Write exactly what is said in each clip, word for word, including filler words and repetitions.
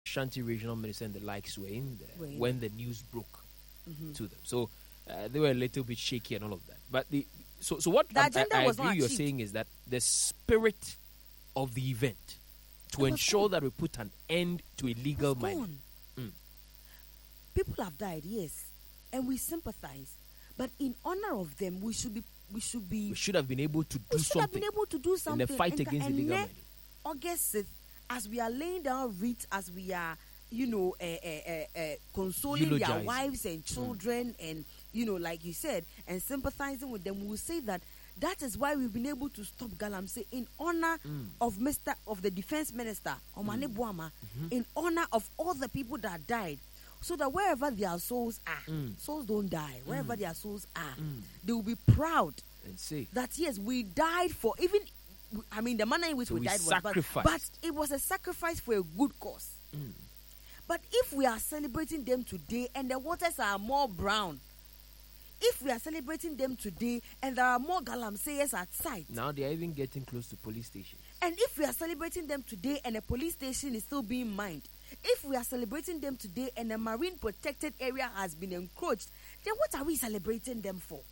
Shanti regional minister and the likes were in there Were in when the news broke Mhm. to them. So uh, they were a little bit shaky and all of that. But the so so what The I, agenda I, I was not agree you're achieved. saying is that the spirit of the event to was ensure gone. that we put an end to illegal It's mining. gone. Mm. People have died, yes, and we sympathize. But in honor of them, we should be we should be We should have been able to do we should have something been able to do in something the fight And against and illegal ne- mining. August sixth, as we are laying down wreaths, as we are, you know, uh, uh, uh, uh, consoling their Eulogizing. wives and children, and you know, like you said, and sympathizing with them, we will say that that is why we've been able to stop Galamsey in honor Mm. of Mister of the Defense Minister Omane Boama, in honor of all the people that died. So that wherever their souls are, Mm. souls don't die. Wherever their souls are, Mm. they will be proud And say, that yes, we died for even. I mean, the manner in which So we we died was bad, sacrificed. but it was a sacrifice for a good cause. mm. But if we are celebrating them today and the waters are more brown, if we are celebrating them today and there are more galamseyers at sight, Now they are even getting close to police stations. and if we are celebrating them today and a police station is still being mined, if we are celebrating them today and a marine protected area has been encroached, then what are we celebrating them for?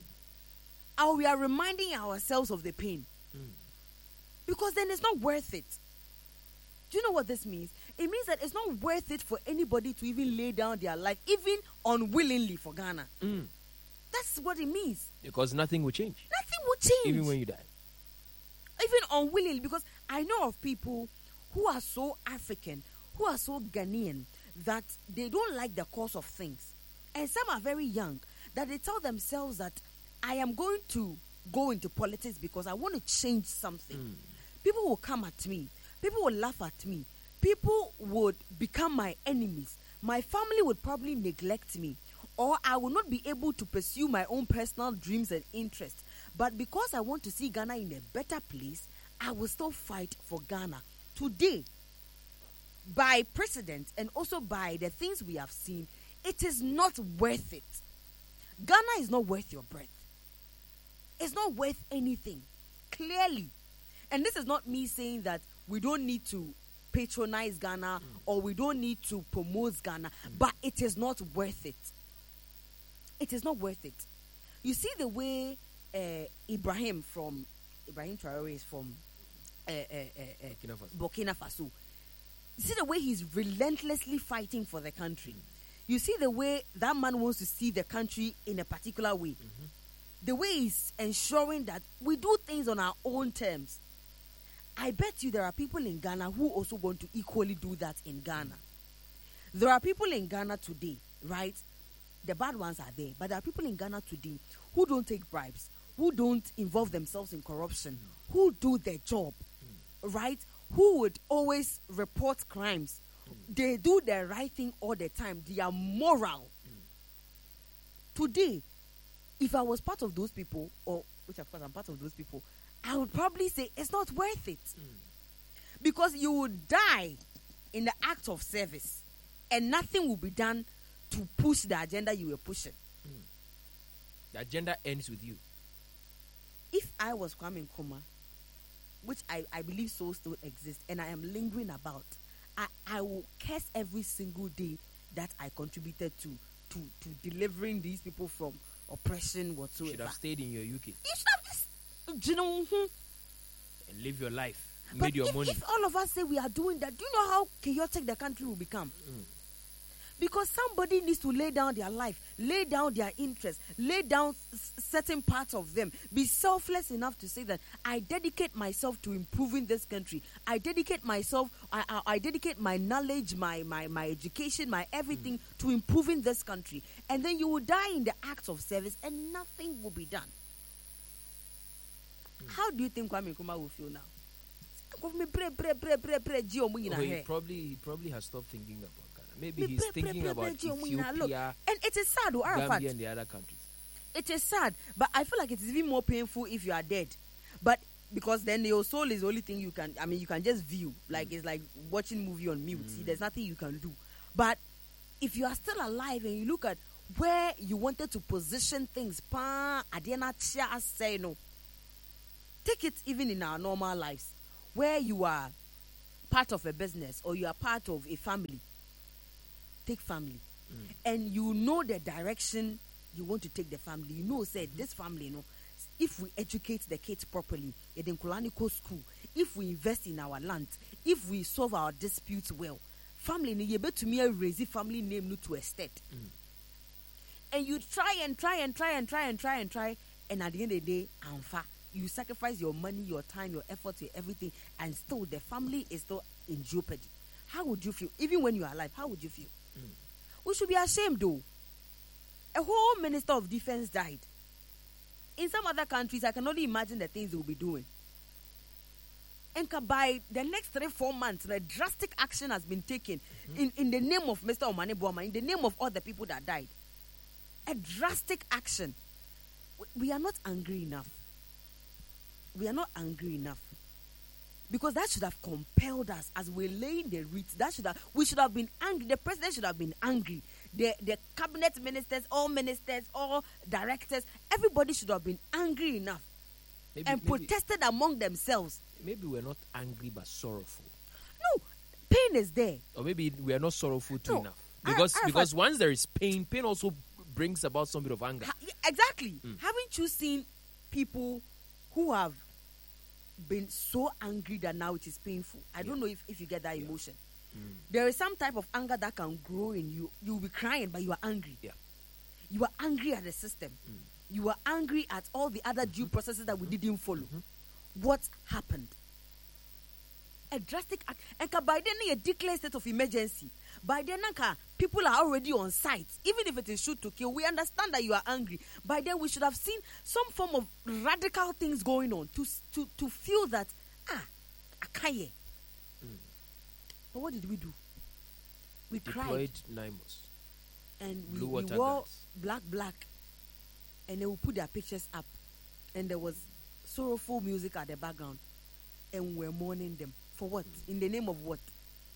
Or we are reminding ourselves of the pain? Mm. Because then it's not worth it. Do you know what this means? It means that it's not worth it for anybody to even lay down their life, even unwillingly, for Ghana. Mm. That's what it means. Because nothing will change, Nothing will change. even when you die. Even unwillingly, because I know of people who are so African, who are so Ghanaian, that they don't like the course of things. And some are very young, that they tell themselves that I am going to go into politics because I want to change something. Mm. People will come at me. People will laugh at me. People would become my enemies. My family would probably neglect me. Or I will not be able to pursue my own personal dreams and interests. But because I want to see Ghana in a better place, I will still fight for Ghana. Today, by precedent and also by the things we have seen, it is not worth it. Ghana is not worth your breath. It's not worth anything. Clearly. And this is not me saying that we don't need to patronize Ghana mm. or we don't need to promote Ghana, mm. but it is not worth it. It is not worth it. You see the way uh, Ibrahim from Ibrahim Traore is from uh, uh, uh, uh, Burkina Faso. Burkina Faso. You see the way he's relentlessly fighting for the country. Mm. You see the way that man wants to see the country in a particular way. Mm-hmm. The way he's ensuring that we do things on our own terms. I bet you there are people in Ghana who also want to equally do that in Ghana. There are people in Ghana today, right? The bad ones are there. But there are people in Ghana today who don't take bribes, who don't involve themselves in corruption, mm. who do their job, mm. right? Who would always report crimes. Mm. They do the right thing all the time. They are moral. Mm. Today, if I was part of those people, or which of course I'm part of those people, I would probably say it's not worth it. Mm. Because you would die in the act of service and nothing will be done to push the agenda you were pushing. Mm. The agenda ends with you. If I was Kwame Nkrumah, which I, I believe so still exists, and I am lingering about, I, I will curse every single day that I contributed to, to, to delivering these people from oppression whatsoever. You should have stayed in your U K. You should have just, you know, and live your life. But made your if, money. if all of us say we are doing that, do you know how chaotic the country will become? Mm. Because somebody needs to lay down their life, lay down their interests, lay down s- certain parts of them, be selfless enough to say that I dedicate myself to improving this country. I dedicate myself, I, I, I dedicate my knowledge, my, my, my education, my everything mm. to improving this country. And then you will die in the act of service and nothing will be done. Mm. How do you think Kwame Nkrumah will feel now? Oh, he probably, he probably has stopped thinking about Ghana. Maybe he's thinking about Ethiopia, and it is sad, Gambia, and the other countries. It is sad, but I feel like it is even more painful if you are dead. But because then your soul is the only thing you can, I mean, you can just view. Like, mm. it's like watching movie on mute. Mm. See, there's nothing you can do. But if you are still alive and you look at where you wanted to position things, pa, Adena Chia say no. Take it even in our normal lives, where you are part of a business or you are part of a family, take family. Mm. And you know the direction you want to take the family. You know, say, mm-hmm. this family, you know, if we educate the kids properly, in Kulanico school, if we invest in our land, if we solve our disputes well, family, you better to me raise family name to a state. Mm. And you try and try and try and try and try and try, and at the end of the day, anfa, you sacrifice your money, your time, your effort, your everything, and still the family is still in jeopardy. How would you feel? Even when you are alive, how would you feel? Mm. We should be ashamed, though. A whole minister of defense died. In some other countries, I can only imagine the things they will be doing. And by the next three, four months, the drastic action has been taken mm-hmm. in, in the name of Mister Omane Boamah, in the name of all the people that died. A drastic action. We are not angry enough. We are not angry enough. Because that should have compelled us as we're laying the wreath. That should have, we should have been angry. The president should have been angry. The, the cabinet ministers, all ministers, all directors, everybody should have been angry enough maybe, and maybe, protested among themselves. Maybe we're not angry but sorrowful. No, pain is there. Or maybe we are not sorrowful too no, enough. Because I, I, because I, once there is pain, pain also brings about some bit of anger. Ha, exactly. Mm. Haven't you seen people who have been so angry that now it is painful? I yeah. don't know if, if you get that yeah. emotion. Mm. There is some type of anger that can grow in you. You will be crying, but you are angry. Yeah. You are angry at the system. Mm. You are angry at all the other due processes that we didn't follow. Mm-hmm. What happened? A drastic act. And by then, a declared state of emergency. By then, people are already on site. Even if it is shoot to kill, we understand that you are angry. By then, we should have seen some form of radical things going on to to, to feel that, ah, akaye. Mm. But what did we do? We Deployed cried. NIMOS. And we, we wore guns. black, black. And they will put their pictures up. And there was sorrowful music at the background. And we're mourning them. For what? Mm. In the name of what?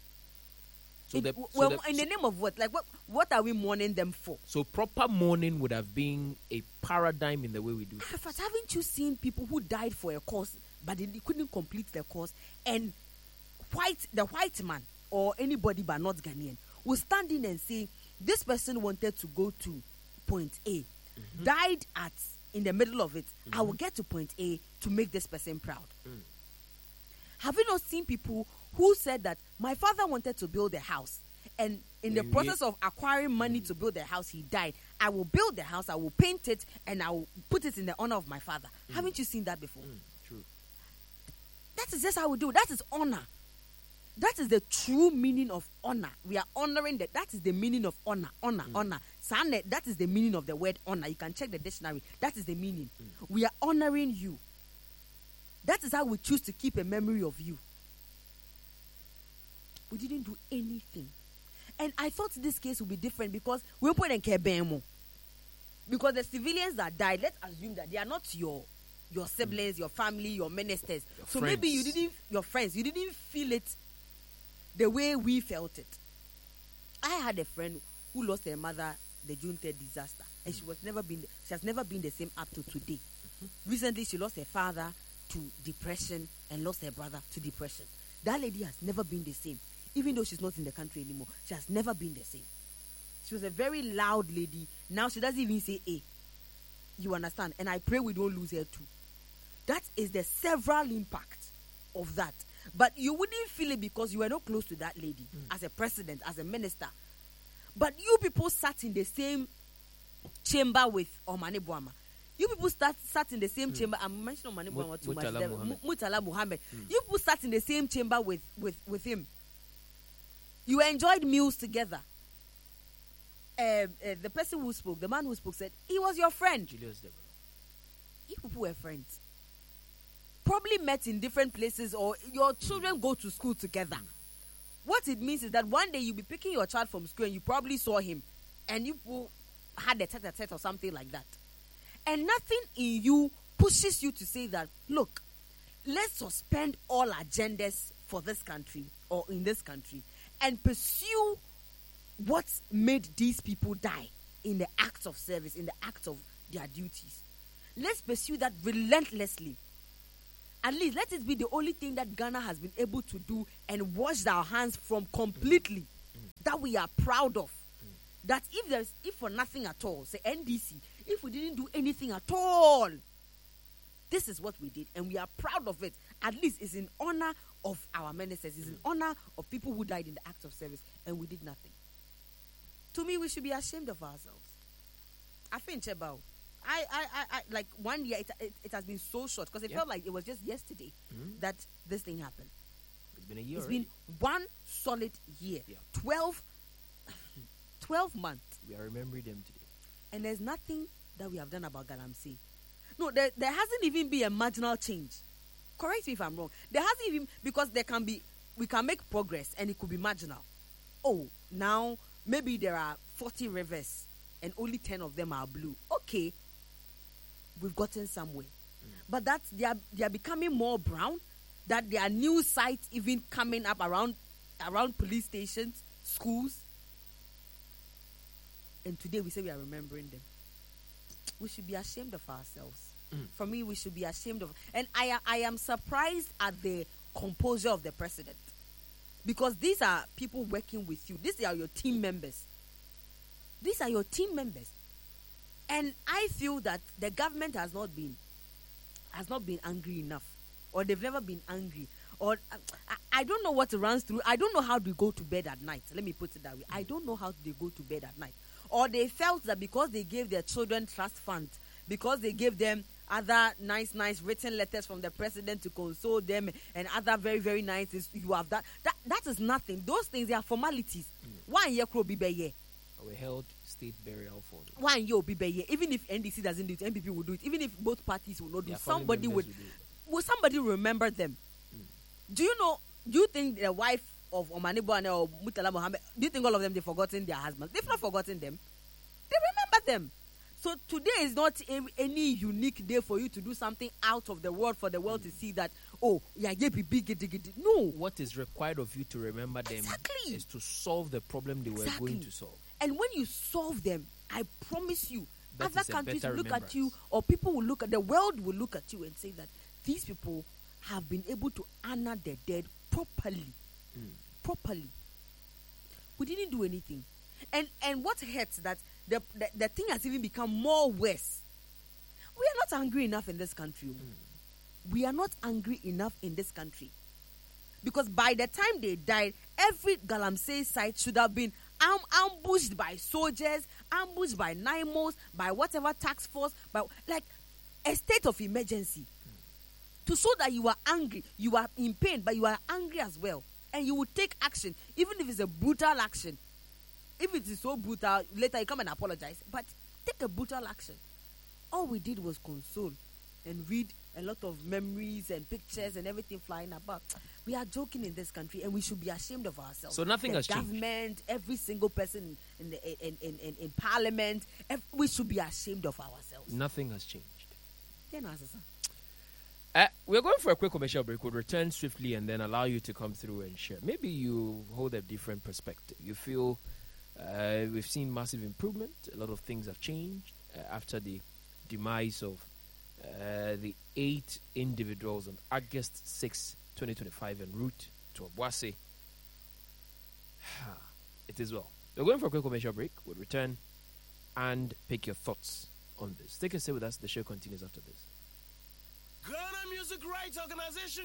So in, the, so well, the, in the name of what? Like, what What are we mourning them for? So proper mourning would have been a paradigm in the way we do things. But haven't you seen people who died for a cause, but they couldn't complete their cause? And white, the white man, or anybody but not Ghanaian, will stand in and say, this person wanted to go to point A, mm-hmm. died at in the middle of it. Mm-hmm. I will get to point A to make this person proud. Mm. Have you not seen people who said that my father wanted to build a house, and in the process of acquiring money to build the house, he died. I will build the house, I will paint it, and I will put it in the honor of my father. Mm. Haven't you seen that before? Mm, true. That is just how we do it. That is honor. That is the true meaning of honor. We are honoring that. That is the meaning of honor. Honor, mm. honor. That is the meaning of the word honor. You can check the dictionary. That is the meaning. Mm. We are honoring you. That is how we choose to keep a memory of you. We didn't do anything. And I thought this case would be different because we put in Kebemo. Because the civilians that died, let's assume that they are not your your siblings, mm. your family, your ministers. Your so friends. maybe you didn't, your friends, you didn't feel it the way we felt it. I had a friend who lost her mother the June third disaster, and mm. she was never been she has never been the same up to today. Mm-hmm. Recently, she lost her father to depression and lost her brother to depression. That lady has never been the same. Even though she's not in the country anymore, she has never been the same. She was a very loud lady. Now she doesn't even say A. You understand? And I pray we don't lose her too. That is the several impact of that. But you wouldn't feel it because you were not close to that lady mm. as a president, as a minister. But you people sat in the same chamber with Omane Boamah. You people start, sat in the same mm. chamber. I'm mentioning Omane Boamah too much. Murtala Muhammad. Murtala Muhammad. Mm. You people sat in the same chamber with, with, with him. You enjoyed meals together. Uh, uh, the person who spoke, the man who spoke, said he was your friend. Julius Deborah. You people were friends. Probably met in different places, or your children go to school together. Mm. What it means is that one day you'll be picking your child from school and you probably saw him, and you people had a tete-a-tete or something like that. And nothing in you pushes you to say that, look, let's suspend all agendas for this country or in this country and pursue what made these people die in the acts of service, in the acts of their duties. Let's pursue that relentlessly. At least let it be the only thing that Ghana has been able to do and wash our hands from completely. Mm. That we are proud of. Mm. That if there's, if for nothing at all, say N D C, if we didn't do anything at all, this is what we did, and we are proud of it. At least it's in honor of our ministers. It's in honor of people who died in the act of service, and we did nothing. To me, we should be ashamed of ourselves. I think about, I, I, I, I, like one year, it, it, it has been so short because it yeah. felt like it was just yesterday mm-hmm. that this thing happened. It's been a year. It's already. been one solid year. Yeah. twelve, twelve months. We are remembering them today. And there's nothing that we have done about Galamsey. No, there, there hasn't even been a marginal change. Correct me if I'm wrong. There hasn't even, because there can be, we can make progress and it could be marginal. Oh, now maybe there are forty rivers and only ten of them are blue. Okay, we've gotten somewhere. Mm. But that's, they are, they are becoming more brown, that there are new sites even coming up around, around police stations, schools. And today we say we are remembering them. We should be ashamed of ourselves. Mm. For me, we should be ashamed of. And I, I am surprised at the composure of the president. Because these are people working with you. These are your team members. These are your team members. And I feel that the government has not been, has not been angry enough. Or they've never been angry. Or uh, I, I don't know what runs through. I don't know how they go to bed at night. Let me put it that way. I don't know how they go to bed at night. Or they felt that because they gave their children trust fund, because they gave them other nice, nice written letters from the president to console them and other very, very nice things, you have that. That that is nothing. Those things, they are formalities. One year crow be be We held state burial for them. One year be be Even if N D C doesn't do it, N P P will do it. Even if both parties will not do it, somebody would. Will, will somebody remember them? Mm. Do you know? Do you think the wife of Omani Boane or Mutala Mohammed, do you think all of them they've forgotten their husbands? They've not forgotten them. They remember them. So today is not a, any unique day for you to do something out of the world for the world mm. to see that, oh, yeah, yeah, be big. No. What is required of you to remember them exactly. is to solve the problem they exactly. were going to solve. And when you solve them, I promise you, that other countries will look at you, or people will look at, the world will look at you and say that these people have been able to honor their dead properly. Mm. Properly. We didn't do anything. And and what hurts that the, the the thing has even become more worse. We are not angry enough in this country. Mm. We are not angry enough in this country. Because by the time they died, every Galamsey site should have been am- ambushed by soldiers, ambushed by NIMOs, by whatever task force, by like a state of emergency. Mm. To show that you are angry, you are in pain, but you are angry as well. And you will take action, even if it's a brutal action. If it is so brutal, later you come and apologize. But take a brutal action. All we did was console and read a lot of memories and pictures and everything flying about. We are joking in this country, and we should be ashamed of ourselves. So nothing the has changed. Government, every single person in the in in, in, in parliament, every, we should be ashamed of ourselves. Nothing has changed. Then, Uh, we're going for a quick commercial break. We'll return swiftly and then allow you to come through and share. Maybe you hold a different perspective. You feel uh, we've seen massive improvement. A lot of things have changed uh, after the demise of uh, the eight individuals on August sixth, twenty twenty-five en route to Obuasi. It is well. We're going for a quick commercial break. We'll return and pick your thoughts on this. Take a stay with us. The show continues after this. Ghana Music Rights Organization